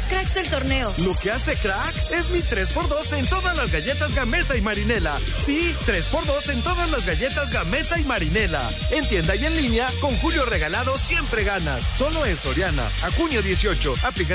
los cracks del torneo. Lo que hace crack es mi 3x2 en todas las galletas Gamesa y Marinela. Sí, 3x2 en todas las galletas Gamesa y Marinela. En tienda y en línea, con Julio Regalado siempre ganas. Solo en Soriana. A junio 18. Aplica